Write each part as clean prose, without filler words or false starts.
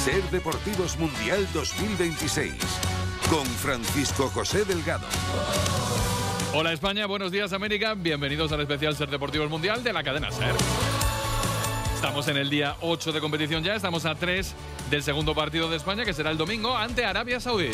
Ser Deportivos Mundial 2026 con Francisco José Delgado. Hola España, buenos días América, bienvenidos al especial Ser Deportivos Mundial de la cadena SER. Estamos en el día 8 de competición ya, estamos a 3 del segundo partido de España, que será el domingo ante Arabia Saudí.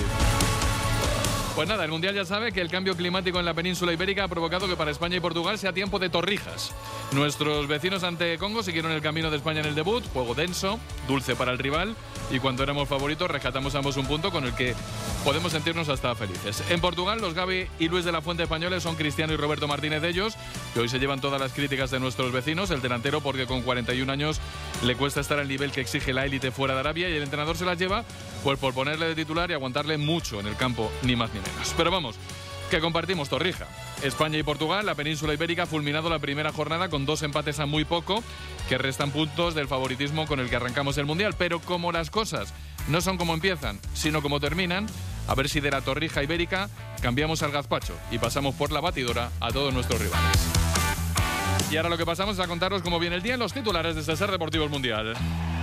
Pues nada, el Mundial ya sabe que el cambio climático en la península ibérica ha provocado que para España y Portugal sea tiempo de torrijas. Nuestros vecinos ante Congo siguieron el camino de España en el debut, juego denso, dulce para el rival, y cuando éramos favoritos rescatamos ambos un punto con el que podemos sentirnos hasta felices. En Portugal, los Gavi y Luis de la Fuente españoles son Cristiano y Roberto Martínez de ellos, que hoy se llevan todas las críticas de nuestros vecinos, el delantero porque con 41 años le cuesta estar al nivel que exige la élite fuera de Arabia, y el entrenador se las lleva pues por ponerle de titular y aguantarle mucho en el campo, ni más ni menos. Pero vamos, que compartimos torrija. España y Portugal, la península ibérica ha fulminado la primera jornada con 2 empates a muy poco, que restan puntos del favoritismo con el que arrancamos el Mundial. Pero como las cosas no son como empiezan, sino como terminan, a ver si de la torrija ibérica cambiamos al gazpacho y pasamos por la batidora a todos nuestros rivales. Y ahora lo que pasamos es a contaros cómo viene el día en los titulares de Ser Deportivos Mundial.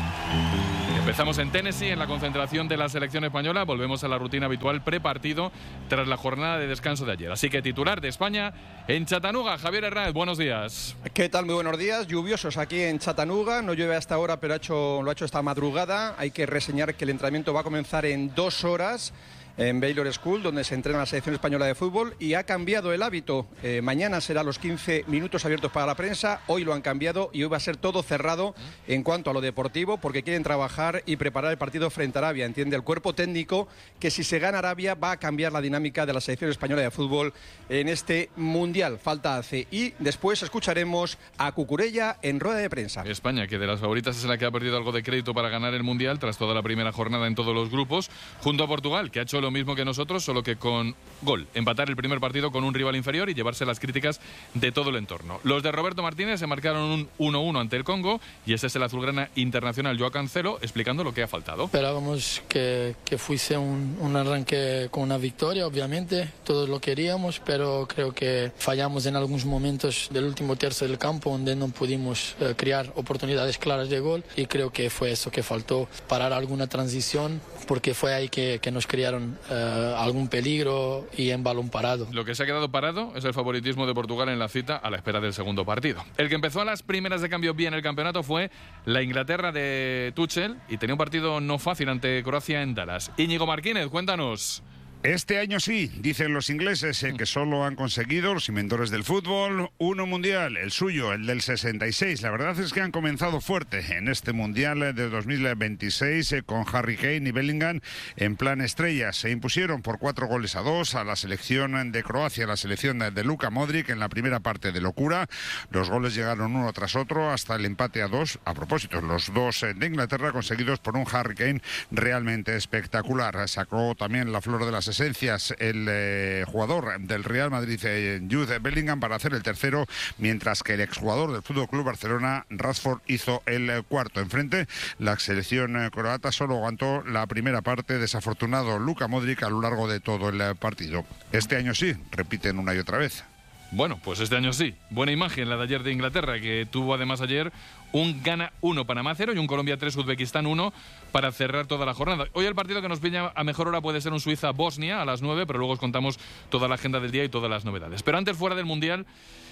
Empezamos en Tennessee, en la concentración de la selección española. Volvemos a la rutina habitual prepartido tras la jornada de descanso de ayer. Así que titular de España en Chattanooga. Javier Hernández, buenos días. ¿Qué tal? Muy buenos días. Lluviosos aquí en Chattanooga. No llueve hasta ahora, pero lo ha hecho esta madrugada. Hay que reseñar que el entrenamiento va a comenzar en 2 horas en Baylor School, donde se entrena la selección española de fútbol, y ha cambiado el hábito. Mañana será los 15 minutos abiertos para la prensa, hoy lo han cambiado y hoy va a ser todo cerrado en cuanto a lo deportivo, porque quieren trabajar y preparar el partido frente a Arabia. Entiende el cuerpo técnico que si se gana Arabia va a cambiar la dinámica de la selección española de fútbol en este Mundial. Falta hace. Y después escucharemos a Cucurella en rueda de prensa. España, que de las favoritas es la que ha perdido algo de crédito para ganar el Mundial tras toda la primera jornada en todos los grupos, junto a Portugal, que ha hecho lo mismo que nosotros, solo que con gol. Empatar el primer partido con un rival inferior y llevarse las críticas de todo el entorno. Los de Roberto Martínez se marcaron un 1-1 ante el Congo, y ese es el azulgrana internacional Joao Cancelo explicando lo que ha faltado. Esperábamos que fuese un arranque con una victoria, obviamente, todos lo queríamos, pero creo que fallamos en algunos momentos del último tercio del campo, donde no pudimos crear oportunidades claras de gol, y creo que fue eso que faltó, parar alguna transición, porque fue ahí que nos crearon algún peligro y en balón parado. Lo que se ha quedado parado es el favoritismo de Portugal en la cita a la espera del segundo partido. El que empezó a las primeras de cambio bien el campeonato fue la Inglaterra de Tuchel, y tenía un partido no fácil ante Croacia en Dallas. Íñigo Martínez, cuéntanos. Este año sí, dicen los ingleses, que solo han conseguido, los inventores del fútbol, uno mundial, el suyo, el del 66. La verdad es que han comenzado fuerte en este mundial de 2026 con Harry Kane y Bellingham en plan estrellas. Se impusieron por 4-2 a la selección de Croacia, la selección de Luka Modric en la primera parte de locura. Los goles llegaron uno tras otro hasta el empate a 2. A propósito, los 2 de Inglaterra conseguidos por un Harry Kane realmente espectacular. Sacó también la flor de las esencias el jugador del Real Madrid, Jude Bellingham, para hacer el tercero, mientras que el exjugador del FC Barcelona, Rashford, hizo el cuarto. Enfrente, la selección croata solo aguantó la primera parte. Desafortunado Luka Modric a lo largo de todo el partido. Este año sí, repiten una y otra vez. Bueno, pues este año sí. Buena imagen la de ayer de Inglaterra, que tuvo además ayer un Ghana 1, Panamá 0 y un Colombia 3, Uzbekistán 1 para cerrar toda la jornada. Hoy el partido que nos pilla a mejor hora puede ser un Suiza-Bosnia a las 9, pero luego os contamos toda la agenda del día y todas las novedades. Pero antes, fuera del Mundial,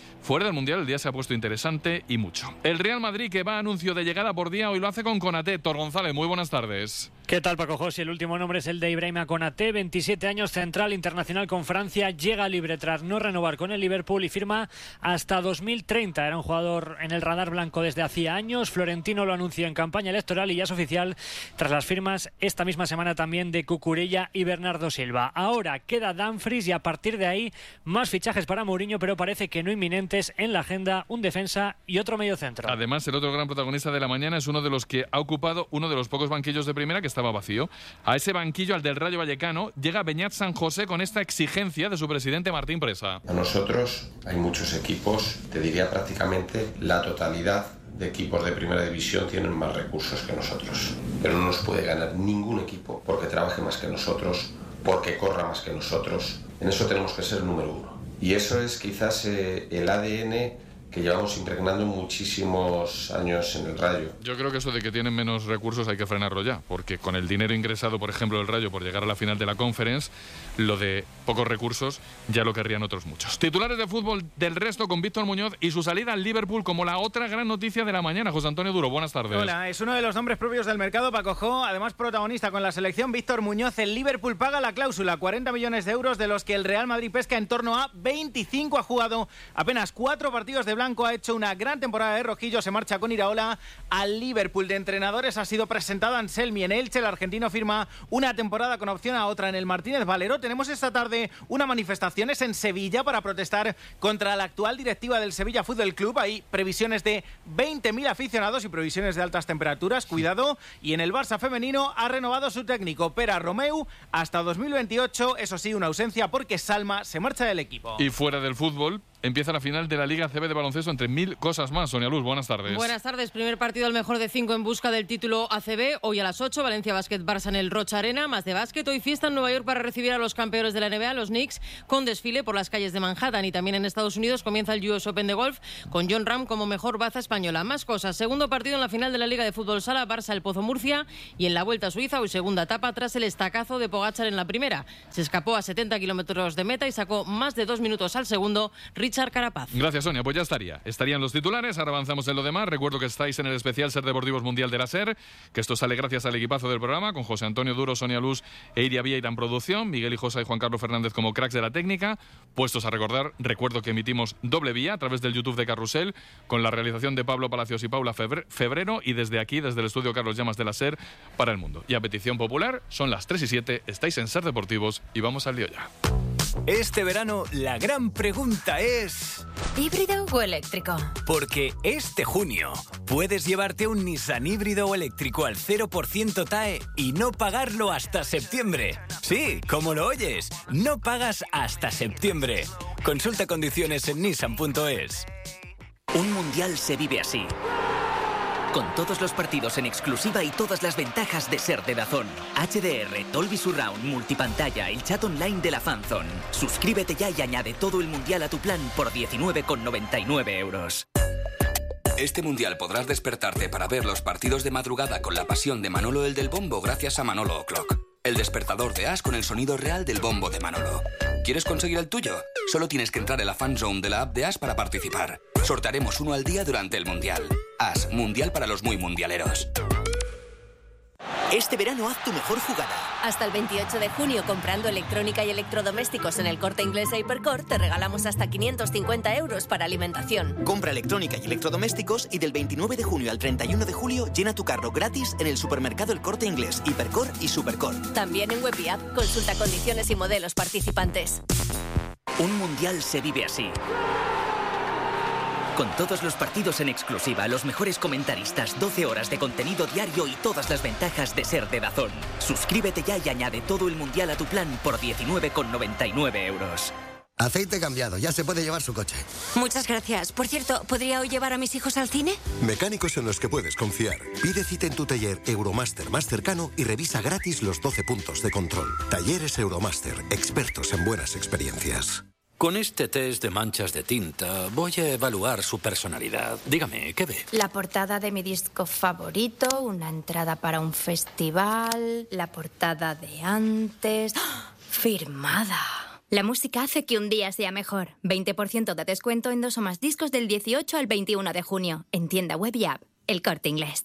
el día se ha puesto interesante y mucho. El Real Madrid, que va a anuncio de llegada por día, hoy lo hace con Konaté. Tor González, muy buenas tardes. ¿Qué tal, Paco José? El último nombre es el de Ibrahima Konaté, 27 años, central internacional con Francia, llega libre tras no renovar con el Liverpool y firma hasta 2030. Era un jugador en el radar blanco desde hacía años. Florentino lo anunció en campaña electoral y ya es oficial tras las firmas esta misma semana también de Cucurella y Bernardo Silva. Ahora queda Dumfries y a partir de ahí más fichajes para Mourinho, pero parece que no inminentes en la agenda, un defensa y otro mediocentro. Además, el otro gran protagonista de la mañana es uno de los que ha ocupado uno de los pocos banquillos de primera que estaba vacío. A ese banquillo, al del Rayo Vallecano, llega Beñat San José con esta exigencia de su presidente Martín Presa. A nosotros hay muchos equipos, te diría prácticamente la totalidad de equipos de primera división tienen más recursos que nosotros, pero no nos puede ganar ningún equipo porque trabaje más que nosotros, porque corra más que nosotros. En eso tenemos que ser número uno. Y eso es quizás el ADN que llevamos impregnando muchísimos años en el Rayo. Yo creo que eso de que tienen menos recursos hay que frenarlo ya, porque con el dinero ingresado, por ejemplo, del Rayo por llegar a la final de la Conference, lo de pocos recursos ya lo querrían otros muchos. Titulares de fútbol del resto con Víctor Muñoz y su salida al Liverpool como la otra gran noticia de la mañana. José Antonio Duro, buenas tardes. Hola, es uno de los nombres propios del mercado, Paco Jo, además protagonista con la selección Víctor Muñoz. El Liverpool paga la cláusula, 40 millones de euros, de los que el Real Madrid pesca en torno a 25. Ha jugado apenas 4 partidos de blanco, ha hecho una gran temporada de rojillo, se marcha con Iraola al Liverpool. De entrenadores ha sido presentado Anselmi en Elche, el argentino firma una temporada con opción a otra en el Martínez Valero. Tenemos esta tarde una manifestaciones en Sevilla para protestar contra la actual directiva del Sevilla Fútbol Club. Hay previsiones de 20.000 aficionados y previsiones de altas temperaturas, cuidado. Y en el Barça femenino ha renovado su técnico Pere Romeu hasta 2028, eso sí, una ausencia porque Salma se marcha del equipo. Y fuera del fútbol, empieza la final de la Liga ACB de baloncesto, entre mil cosas más. Sonia Luz, buenas tardes. Buenas tardes. Primer partido al mejor de 5 en busca del título ACB. Hoy a las 8, Valencia Basket Barça en el Rocha Arena. Más de básquet. Hoy fiesta en Nueva York para recibir a los campeones de la NBA, los Knicks, con desfile por las calles de Manhattan. Y también en Estados Unidos comienza el US Open de golf con Jon Rahm como mejor baza española. Más cosas. Segundo partido en la final de la Liga de Fútbol Sala, Barça El Pozo Murcia. Y en la Vuelta a Suiza, hoy segunda etapa tras el estacazo de Pogačar en la primera. Se escapó a 70 kilómetros de meta y sacó más de 2 minutos al segundo Richard Carapaz. Gracias, Sonia. Pues ya estarían los titulares. Ahora avanzamos en lo demás. Recuerdo que estáis en el especial Ser Deportivos Mundial de la SER, que esto sale gracias al equipazo del programa, con José Antonio Duro, Sonia Luz e Iria Vieira en producción, Miguel Hijosa y Juan Carlos Fernández como cracks de la técnica. Puestos a recordar, recuerdo que emitimos doble vía a través del YouTube de Carrusel, con la realización de Pablo Palacios y Paula Febrero, y desde aquí, desde el estudio Carlos Llamas de la SER, para el mundo. Y a petición popular, son las 3:07, estáis en Ser Deportivos y vamos al lío ya. Este verano la gran pregunta es... ¿híbrido o eléctrico? Porque este junio puedes llevarte un Nissan híbrido o eléctrico al 0% TAE y no pagarlo hasta septiembre. Sí, como lo oyes, no pagas hasta septiembre. Consulta condiciones en nissan.es. Un mundial se vive así. Con todos los partidos en exclusiva y todas las ventajas de ser de DAZN. HDR, Dolby Surround, multipantalla, el chat online de la Fanzone. Suscríbete ya y añade todo el mundial a tu plan por 19,99 euros. Este mundial podrás despertarte para ver los partidos de madrugada con la pasión de Manolo el del bombo gracias a Manolo O'Clock. El despertador de As con el sonido real del bombo de Manolo. ¿Quieres conseguir el tuyo? Solo tienes que entrar en la fanzone de la app de As para participar. Sortearemos uno al día durante el mundial. As, mundial para los muy mundialeros. Este verano haz tu mejor jugada. Hasta el 28 de junio, comprando electrónica y electrodomésticos en el Corte Inglés e Hipercor, te regalamos hasta 550 euros para alimentación. Compra electrónica y electrodomésticos y del 29 de junio al 31 de julio llena tu carro gratis en el supermercado El Corte Inglés, Hipercor y Supercor. También en web y app. Consulta condiciones y modelos participantes. Un mundial se vive así. Con todos los partidos en exclusiva, los mejores comentaristas, 12 horas de contenido diario y todas las ventajas de ser de DAZN. Suscríbete ya y añade todo el mundial a tu plan por 19,99 euros. Aceite cambiado, ya se puede llevar su coche. Muchas gracias. Por cierto, ¿podría hoy llevar a mis hijos al cine? Mecánicos en los que puedes confiar. Pide cita en tu taller Euromaster más cercano y revisa gratis los 12 puntos de control. Talleres Euromaster, expertos en buenas experiencias. Con este test de manchas de tinta voy a evaluar su personalidad. Dígame, ¿qué ve? La portada de mi disco favorito, una entrada para un festival, la portada de antes... ¡Oh! ¡Firmada! La música hace que un día sea mejor. 20% de descuento en 2 o más discos del 18 al 21 de junio. En tienda web y app. El Corte Inglés.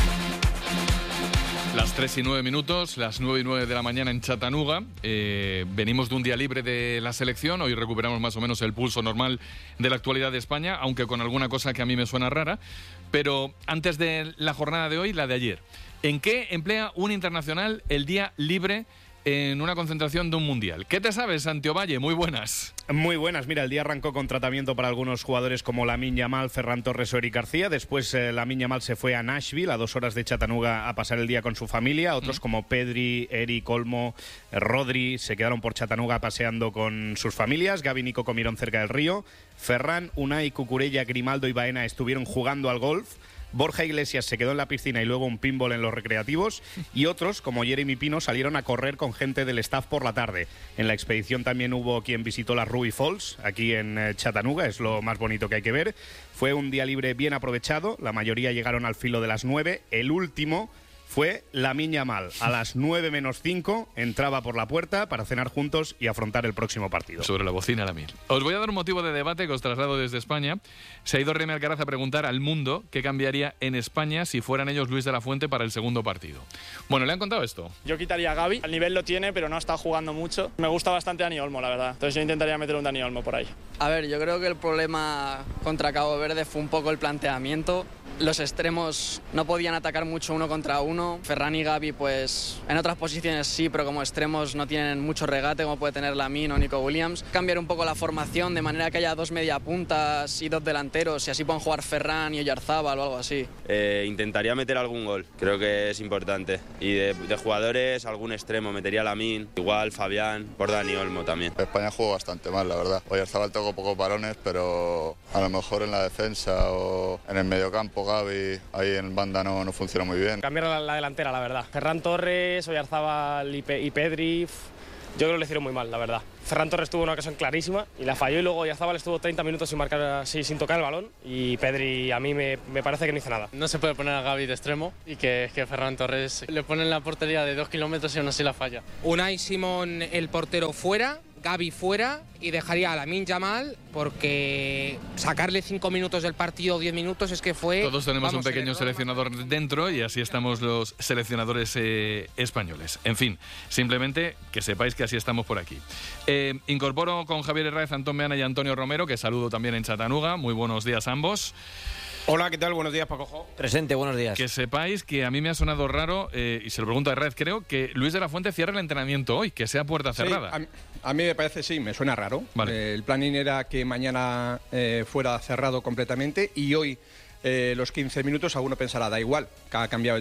Las 3:09, las 9:09 de la mañana en Chattanooga. Venimos de un día libre de la selección. Hoy recuperamos más o menos el pulso normal de la actualidad de España, aunque con alguna cosa que a mí me suena rara. Pero antes de la jornada de hoy, la de ayer. ¿En qué emplea un internacional el día libre en una concentración de un mundial? ¿Qué te sabes, Santi Valle? Muy buenas. Muy buenas. Mira, el día arrancó con tratamiento para algunos jugadores como Lamine Yamal, Ferran Torres o Eric García. Después Lamine Yamal se fue a Nashville, a 2 horas de Chattanooga, a pasar el día con su familia. Otros como Pedri, Eric, Olmo, Rodri se quedaron por Chattanooga paseando con sus familias. Gavi y Nico comieron cerca del río. Ferran, Unai, Cucurella, Grimaldo y Baena estuvieron jugando al golf. Borja Iglesias se quedó en la piscina y luego un pinball en los recreativos, y otros, como Jeremy Pino, salieron a correr con gente del staff por la tarde. En la expedición también hubo quien visitó las Ruby Falls, aquí en Chattanooga, es lo más bonito que hay que ver. Fue un día libre bien aprovechado, la mayoría llegaron al filo de las 9, el último fue Lamine Yamal. A las 9 menos 5 entraba por la puerta para cenar juntos y afrontar el próximo partido. Sobre la bocina Lamine. Os voy a dar un motivo de debate que os traslado desde España. Se ha ido Remy Alcaraz a preguntar al mundo qué cambiaría en España si fueran ellos Luis de la Fuente para el segundo partido. Bueno, le han contado esto. Yo quitaría a Gavi. Al nivel lo tiene, pero no está jugando mucho. Me gusta bastante Dani Olmo, la verdad. Entonces yo intentaría meter un Dani Olmo por ahí. A ver, yo creo que el problema contra Cabo Verde fue un poco el planteamiento. Los extremos no podían atacar mucho uno contra uno. Ferran y Gavi, pues en otras posiciones sí, pero como extremos no tienen mucho regate como puede tener Lamine o Nico Williams. Cambiar un poco la formación de manera que haya 2 mediapuntas y 2 delanteros y así puedan jugar Ferran y Oyarzábal o algo así. Intentaría meter algún gol, creo que es importante. Y de jugadores, algún extremo, metería a Lamine, igual Fabián, por Dani Olmo también. España jugó bastante mal, la verdad. Oyarzábal tocó pocos balones, pero a lo mejor en la defensa o en el mediocampo Gavi, ahí en banda no funcionó muy bien. Cambiar la delantera, la verdad. Ferran Torres, Oyarzábal y Pedri, yo creo que lo hicieron muy mal, la verdad. Ferran Torres tuvo una ocasión clarísima y la falló, y luego Oyarzábal estuvo 30 minutos sin marcar así, sin tocar el balón, y Pedri a mí me parece que no hizo nada. No se puede poner a Gavi de extremo y que Ferran Torres le pone en la portería de 2 kilómetros y aún así la falla. Unai Simón, el portero, fuera. Gavi fuera, y dejaría a Lamine Yamal porque sacarle 5 minutos del partido, 10 minutos, es que fue... Todos tenemos un pequeño seleccionador dentro y así estamos los seleccionadores españoles. En fin, simplemente que sepáis que así estamos por aquí. Incorporo con Javier Herráez, Antón Meana y Antonio Romero, que saludo también en Chattanooga. Muy buenos días a ambos. Hola, ¿qué tal? Buenos días, Paco. Presente, buenos días. Que sepáis que a mí me ha sonado raro, y se lo pregunto a Herráez, creo que Luis de la Fuente cierra el entrenamiento hoy, que sea puerta cerrada. Sí, a mí me parece, sí, me suena raro. Vale. El planning era que mañana fuera cerrado completamente y hoy los 15 minutos alguno pensará, da igual, que ha cambiado